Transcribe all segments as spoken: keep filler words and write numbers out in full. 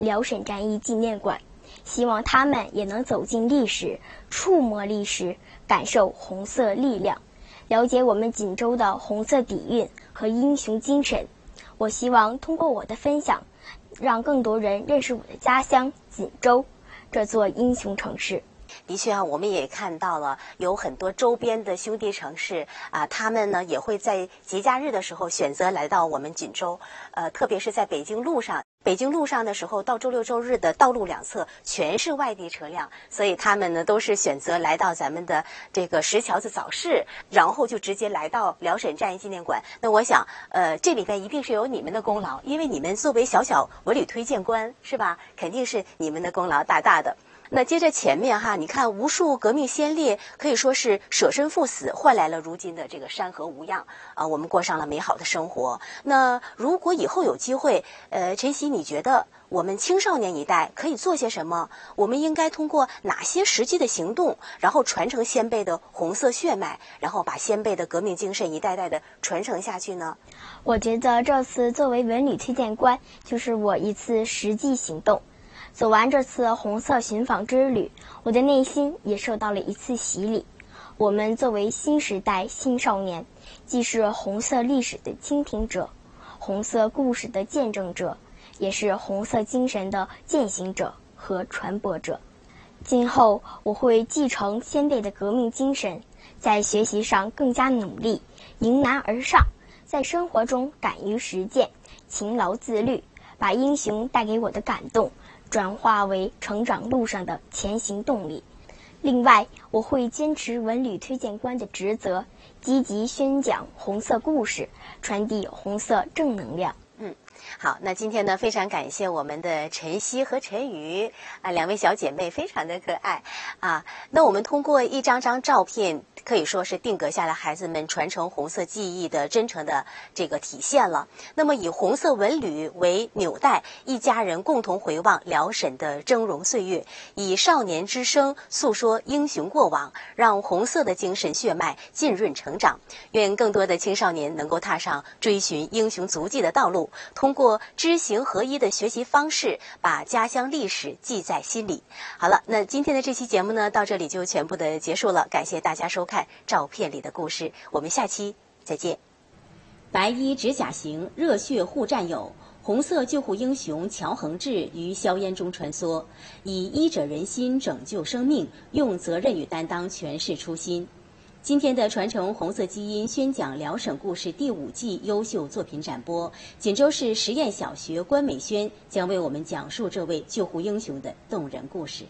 辽沈战役纪念馆，希望他们也能走进历史，触摸历史，感受红色力量，了解我们锦州的红色底蕴和英雄精神。我希望通过我的分享，让更多人认识我的家乡锦州这座英雄城市。 的确啊，我们也看到了有很多周边的兄弟城市啊，他们呢也会在节假日的时候选择来到我们锦州，呃，特别是在北京路上。北京路上的时候，到周六周日的道路两侧全是外地车辆，所以他们呢都是选择来到咱们的这个石桥子早市，然后就直接来到辽沈战役纪念馆。那我想，呃，这里边一定是有你们的功劳，因为你们作为小小文旅推荐官，是吧？肯定是你们的功劳大大的。那接着前面哈，你看无数革命先烈可以说是舍身赴死，换来了如今的这个山河无恙啊，我们过上了美好的生活。那如果以后有机会，呃，晨曦，你觉得我们青少年一代可以做些什么？我们应该通过哪些实际的行动，然后传承先辈的红色血脉，然后把先辈的革命精神一代代的传承下去呢？ 我觉得这次作为文旅推荐官，就是我一次实际行动。走完这次红色寻访之旅，我的内心也受到了一次洗礼。我们作为新时代新少年，既是红色历史的倾听者，红色故事的见证者，也是红色精神的践行者和传播者。今后我会继承先辈的革命精神，在学习上更加努力，迎难而上，在生活中敢于实践，勤劳自律，把英雄带给我的感动转化为成长路上的前行动力。另外，我会坚持文旅推荐官的职责，积极宣讲红色故事，传递红色正能量。 嗯，好，那今天呢，非常感谢我们的晨曦和陈瑜啊，两位小姐妹非常的可爱啊。那我们通过一张张照片，可以说是定格下来孩子们传承红色记忆的真诚的这个体现了。那么以红色文旅为纽带，一家人共同回望辽沈的峥嵘岁月，以少年之声诉说英雄过往，让红色的精神血脉浸润成长。愿更多的青少年能够踏上追寻英雄足迹的道路，通过知行合一的学习方式，把家乡历史记在心里。好了，那今天的这期节目呢，到这里就全部的结束了，感谢大家收看照片里的故事，我们下期再见。白衣执甲行，热血护战友，红色救护英雄乔恒志于硝烟中穿梭，以医者仁心拯救生命，用责任与担当诠释初心。今天的传承红色基因宣讲辽沈故事第五季优秀作品展播，锦州市实验小学关美轩将为我们讲述这位救护英雄的动人故事。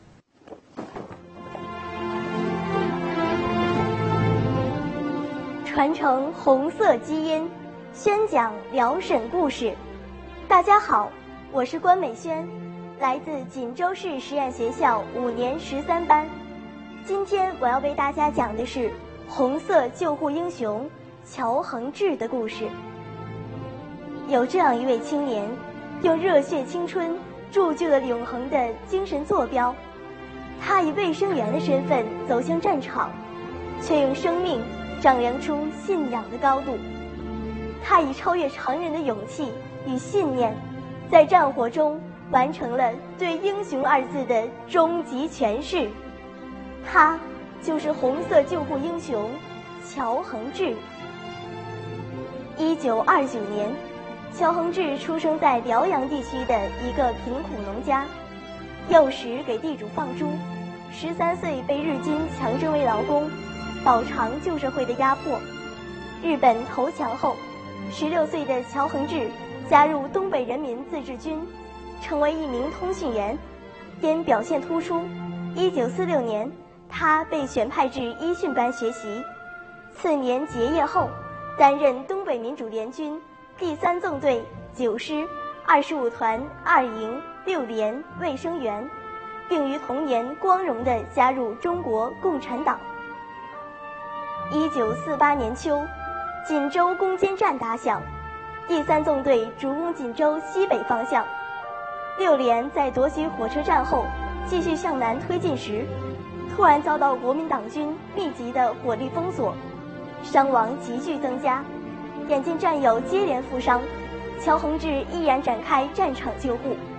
传承红色基因，宣讲辽沈故事。大家好，我是关美轩，来自锦州市实验学校五年十三班。今天我要为大家讲的是红色救护英雄乔恒志的故事。有这样一位青年，用热血青春铸就了永恒的精神坐标。他以卫生员的身份走向战场，却用生命丈量出信仰的高度。他以超越常人的勇气与信念，在战火中完成了对英雄二字的终极诠释。他就是红色救护英雄乔恒志。一九二九年，乔恒志出生在辽阳地区的一个贫苦农家，幼时给地主放猪，十三岁被日军强征为劳工，饱尝旧社会的压迫。日本投降后，十六岁的乔恒志加入东北人民自治军，成为一名通讯员。因表现突出，一九四六年他被选派至一训班学习。次年结业后，担任东北民主联军第三纵队九师二十五团二营六连卫生员，并于同年光荣地加入中国共产党。一九四八年秋，锦州攻坚战打响，第三纵队主攻锦州西北方向。六连在夺取火车站后，继续向南推进时，突然遭到国民党军密集的火力封锁，伤亡急剧增加。眼见战友接连负伤，乔恒志毅然展开战场救护。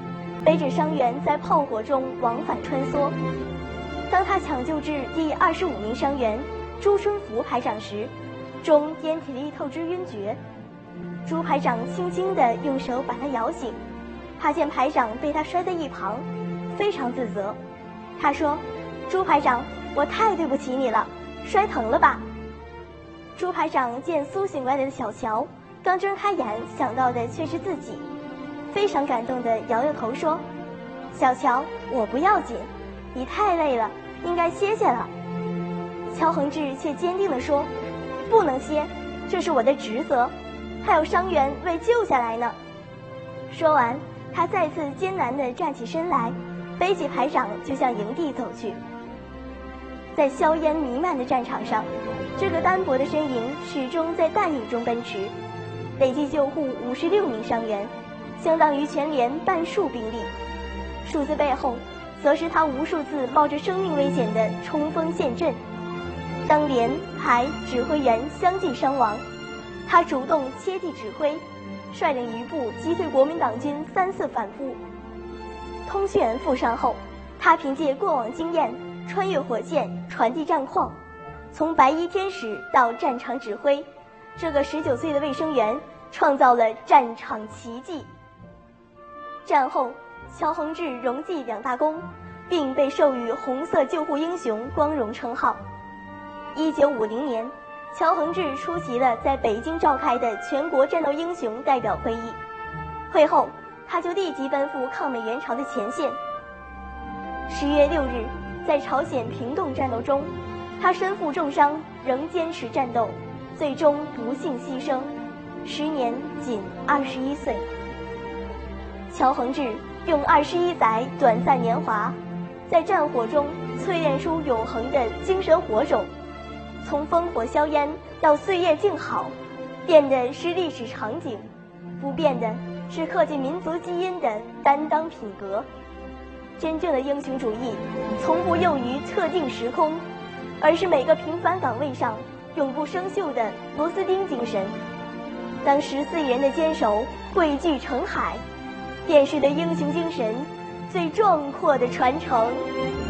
背着伤员在炮火中往返穿梭。当他抢救至第二十五名伤员朱春福排长时，钟颠起了一头之晕厥。朱排长轻轻地用手把他摇醒，他见排长被他摔在一旁，非常自责。他说：“朱排长，我太对不起你了，摔疼了吧？”朱排长见苏醒过来的小乔，刚睁开眼想到的却是自己，非常感动地摇摇头说：“小乔，我不要紧，你太累了，应该歇歇了。”乔恒志却坚定地说：“不能歇，这是我的职责，还有伤员未救下来呢。”说完，他再次艰难地站起身来，背起排长就向营地走去。在硝烟弥漫的战场上，这个单薄的身影始终在弹影中奔驰，累计救护五十六名伤员，相当于全连半数兵力。数字背后，则是他无数次冒着生命危险的冲锋陷阵。当连、排、指挥员相继伤亡，他主动切地指挥，率领余部击退国民党军三次反扑。通讯员负伤后，他凭借过往经验，穿越火线，传递战况，从白衣天使到战场指挥，这个十九岁的卫生员创造了战场奇迹。战后，乔恒志荣记两大功，并被授予红色救护英雄光荣称号。一九五零年，乔恒志出席了在北京召开的全国战斗英雄代表会议，会后他就立即奔赴抗美援朝的前线。十月六日，在朝鲜平洞战斗中，他身负重伤，仍坚持战斗，最终不幸牺牲，时年仅二十一岁。乔恒志用二十一载短暂年华，在战火中淬炼出永恒的精神火种，从烽火硝烟到岁月静好，变的是历史场景，不变的是刻进民族基因的担当品格。真正的英雄主义从不囿于特定时空，而是每个平凡岗位上永不生锈的螺丝钉精神。当十四亿人的坚守汇聚成海，便是对英雄精神最壮阔的传承。